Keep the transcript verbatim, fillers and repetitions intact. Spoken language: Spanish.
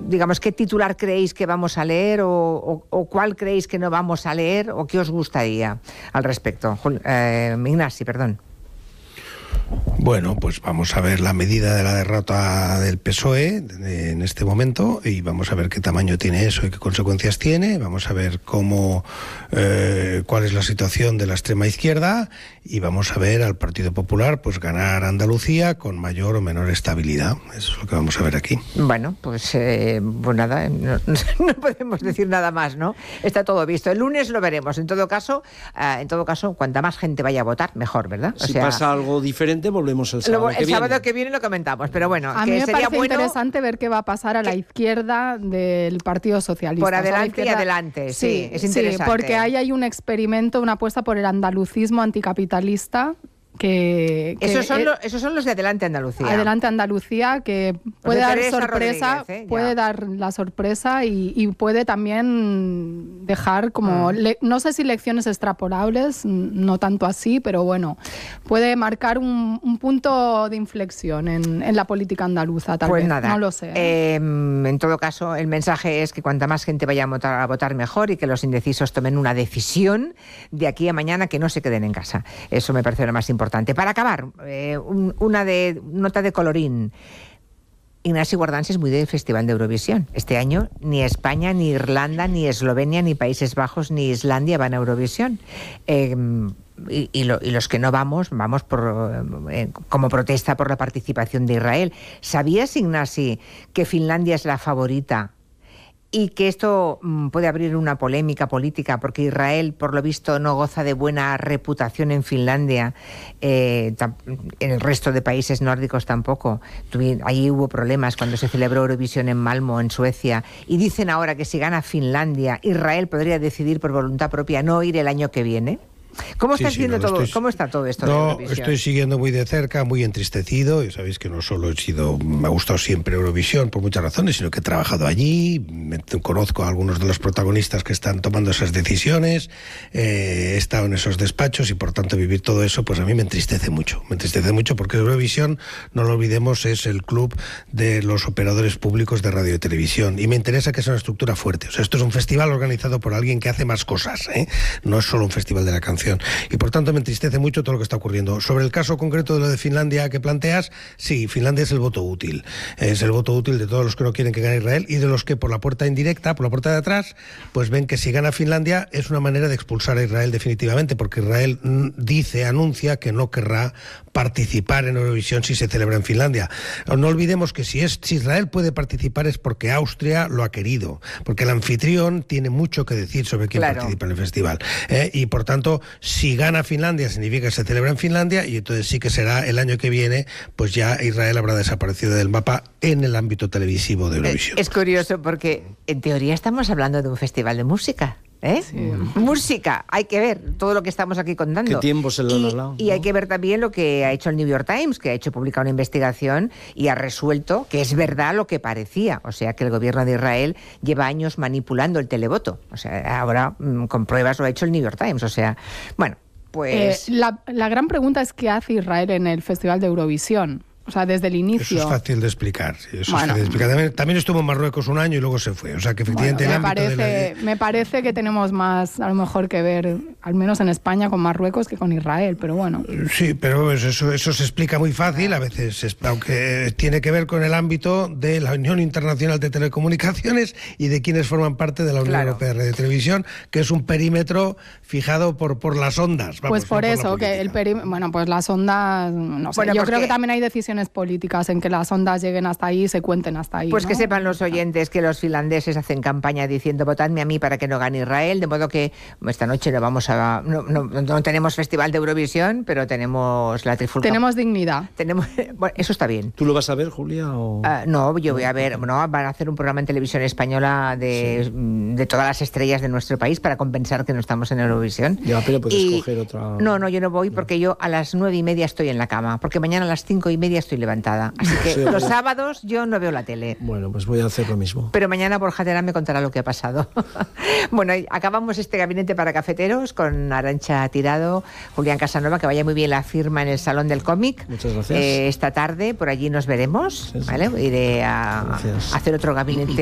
digamos, qué titular creéis que vamos a leer o, o, o cuál creéis que no vamos a leer o qué os gustaría al respecto. Eh, Ignasi, perdón. Bueno, pues vamos a ver la medida de la derrota del P S O E en este momento y vamos a ver qué tamaño tiene eso y qué consecuencias tiene. Vamos a ver cómo, eh, cuál es la situación de la extrema izquierda y vamos a ver al Partido Popular pues ganar Andalucía con mayor o menor estabilidad. Eso es lo que vamos a ver aquí. Bueno, pues, eh, pues nada, no, no podemos decir nada más, ¿no? Está todo visto. El lunes lo veremos. En todo caso, eh, en todo caso, cuanta más gente vaya a votar, mejor, ¿verdad? O si sea, pasa algo diferente, volvemos el sábado lo, que el viene. sábado que viene lo comentamos, pero bueno, a que mí me sería parece bueno interesante ver qué va a pasar a la izquierda del Partido Socialista. Por adelante izquierda, y adelante, sí, sí, es interesante. Sí, porque ahí hay un experimento, una apuesta por el andalucismo anticapitalista. Que, que esos, son eh, los, esos son los de Adelante Andalucía. Adelante Andalucía, que puede dar Teresa sorpresa, Rodríguez, ¿eh? puede dar la sorpresa y, y puede también dejar como, mm. le, no sé si lecciones extrapolables, no tanto así, pero bueno, puede marcar un, un punto de inflexión en, en la política andaluza, tal pues vez, nada. no lo sé. Eh, en todo caso, el mensaje es que cuanta más gente vaya a votar, a votar mejor y que los indecisos tomen una decisión de aquí a mañana, que no se queden en casa. Eso me parece lo más importante. Para acabar, eh, un, una de, nota de colorín. Ignasi Guardans es muy del Festival de Eurovisión. Este año ni España, ni Irlanda, ni Eslovenia, ni Países Bajos, ni Islandia van a Eurovisión. Eh, y, y, lo, y los que no vamos, vamos por, eh, como protesta por la participación de Israel. ¿Sabías, Ignasi, que Finlandia es la favorita? Y que esto mmm, puede abrir una polémica política, porque Israel, por lo visto, no goza de buena reputación en Finlandia, eh, en el resto de países nórdicos tampoco. Allí hubo problemas cuando se celebró Eurovisión en Malmö, en Suecia, y dicen ahora que si gana Finlandia, Israel podría decidir por voluntad propia no ir el año que viene. ¿Cómo estás sí, sí, viendo no, todo? Estoy, ¿Cómo está todo esto? No, de estoy siguiendo muy de cerca, muy entristecido. Y sabéis que no solo he sido, me ha gustado siempre Eurovisión por muchas razones, sino que he trabajado allí, me, conozco a algunos de los protagonistas que están tomando esas decisiones, eh, he estado en esos despachos y por tanto vivir todo eso, pues a mí me entristece mucho. Me entristece mucho porque Eurovisión, no lo olvidemos, es el club de los operadores públicos de radio y televisión. Y me interesa que sea una estructura fuerte. O sea, esto es un festival organizado por alguien que hace más cosas, ¿eh? No es solo un festival de la canción. Y por tanto me entristece mucho todo lo que está ocurriendo. Sobre el caso concreto de lo de Finlandia que planteas, sí, Finlandia es el voto útil. Es el voto útil de todos los que no quieren que gane Israel y de los que por la puerta indirecta, por la puerta de atrás, pues ven que si gana Finlandia es una manera de expulsar a Israel definitivamente, porque Israel dice, anuncia que no querrá participar en Eurovisión si se celebra en Finlandia. No olvidemos que si, es, si Israel puede participar es porque Austria lo ha querido, porque el anfitrión tiene mucho que decir sobre quién claro. participa en el festival. ¿eh? Y por tanto, si gana Finlandia significa que se celebra en Finlandia y entonces sí que será el año que viene, pues ya Israel habrá desaparecido del mapa en el ámbito televisivo de Eurovisión. Es, es curioso porque en teoría estamos hablando de un festival de música. ¿Eh? Sí. Música, hay que ver todo lo que estamos aquí contando. ¿Qué tiempo se le ha dado? Y, y hay que ver también lo que ha hecho el New York Times, que ha hecho publicar una investigación y ha resuelto que es verdad lo que parecía. O sea, que el gobierno de Israel lleva años manipulando el televoto. O sea, ahora mmm, con pruebas lo ha hecho el New York Times. O sea, bueno, pues... Eh, la, la gran pregunta es ¿qué hace Israel en el Festival de Eurovisión? O sea, desde el inicio. Eso es fácil de explicar. Eso bueno. es fácil de explicar. También, también estuvo en Marruecos un año y luego se fue. O sea, que efectivamente bueno, el me ámbito parece, de la... me parece que tenemos más, a lo mejor, que ver, al menos en España, con Marruecos que con Israel, pero bueno. Sí, pero eso, eso se explica muy fácil, a veces, aunque tiene que ver con el ámbito de la Unión Internacional de Telecomunicaciones y de quienes forman parte de la Unión claro. Europea de Televisión, que es un perímetro fijado por, por las ondas. Vamos, pues por no eso, por que el perímetro, bueno, pues las ondas, no sé, bueno, yo creo que también hay decisiones políticas en que las ondas lleguen hasta ahí y se cuenten hasta ahí. Pues ¿no? que sepan los oyentes que los finlandeses hacen campaña diciendo votadme a mí para que no gane Israel, de modo que esta noche no vamos a no, no, no tenemos festival de Eurovisión, pero tenemos la trifulca. Tenemos dignidad. Tenemos, bueno, eso está bien. ¿Tú lo vas a ver, Julia? O... Uh, no, yo voy a ver, no, van a hacer un programa en televisión española de, sí. de todas las estrellas de nuestro país para compensar que no estamos en Eurovisión. Ya, pero puedes y, coger otra... No, no, yo no voy porque yo a las nueve y media estoy en la cama, porque mañana a las cinco y media estoy levantada. Así que sí, los sábados yo no veo la tele. Bueno, pues voy a hacer lo mismo. Pero mañana Borja Terán me contará lo que ha pasado. Bueno, acabamos este gabinete para cafeteros con Arantxa Tirado, Julián Casanova, que vaya muy bien la firma en el Salón del Cómic. Muchas gracias. Eh, esta tarde, por allí nos veremos. Sí, sí. ¿Vale? Iré a, a hacer otro gabinete.